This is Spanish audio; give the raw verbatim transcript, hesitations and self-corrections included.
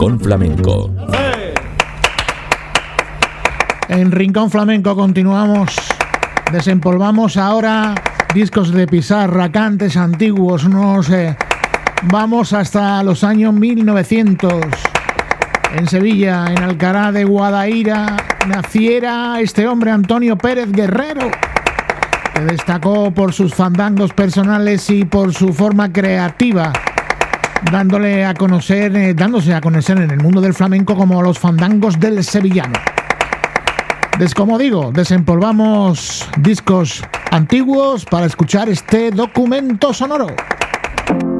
Rincón Flamenco. En Rincón Flamenco continuamos. Desempolvamos ahora discos de pizarra, cantes antiguos. Nos eh, vamos hasta los años mil novecientos. En Sevilla, en Alcalá de Guadaira, naciera este hombre, Antonio Pérez Guerrero, que destacó por sus fandangos personales y por su forma creativa, dándole a conocer, eh, dándose a conocer en el mundo del flamenco como los fandangos del sevillano. Des, como digo, desempolvamos discos antiguos para escuchar este documento sonoro.